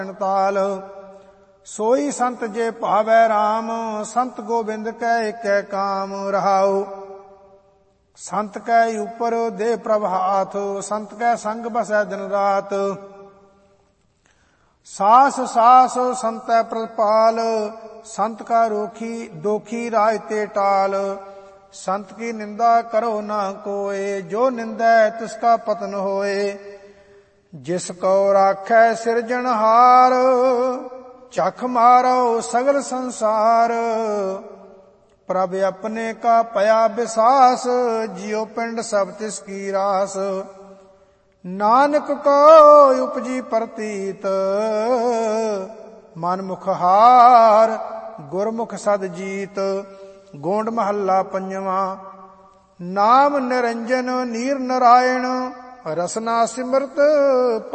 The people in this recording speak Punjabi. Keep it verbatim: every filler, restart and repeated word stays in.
ਤਾਲ। ਸੋਈ ਸੰਤ ਜੇ ਭਾਵੈ ਰਾਮ, ਸੰਤ ਗੋਬਿੰਦ ਕੈ ਏਕੈ ਕਾਮ। ਰਹਾਉ ਸੰਤ ਕੈ ਉਪਰ ਦੇ ਪ੍ਰਭ ਹਾਥ, ਸੰਤ ਕੈ ਸੰਗ ਬਸੈ ਦਿਨ ਰਾਤ। ਸਾਸ ਸਾਸ ਸੰਤੈ ਪ੍ਰਤਪਾਲ, ਸੰਤ ਕਾ ਰੋਖੀ ਦੋਖੀ ਰਾਜ ਤੇ ਟਾਲ। ਸੰਤ ਕੀ ਨਿੰਦਾ ਕਰੋ ਨਾ ਕੋਏ, ਜੋ ਨਿੰਦੈ ਤਿਸ ਕਾ ਪਤਨ ਹੋਏ। ਜਿਸ ਕੋ ਰਾਖੈ ਸਿਰਜਣਹਾਰ, ਚਖ ਮਾਰੋ ਸਗਲ ਸੰਸਾਰ। ਪ੍ਰਭ ਆਪਣੇ ਕਾ ਭਇਆ ਵਿਸਾਸ, ਜਿਉ ਪਿੰਡ ਸਭ ਤਿਸ ਕੀ ਰਾਸ। ਨਾਨਕ ਕੋ ਉਪਜੀ ਪ੍ਰਤੀਤ, ਮਨ ਮੁਖ ਹਾਰ ਗੁਰਮੁਖ ਸਦ ਜੀਤ। ਗੋਂਡ ਮਹੱਲਾ ਪੰਜਵਾਂ। ਨਾਮ ਨਿਰੰਜਨ ਨੀਰ ਨਰਾਇਣ, ਰਸਨਾ ਸਿਮਰਤ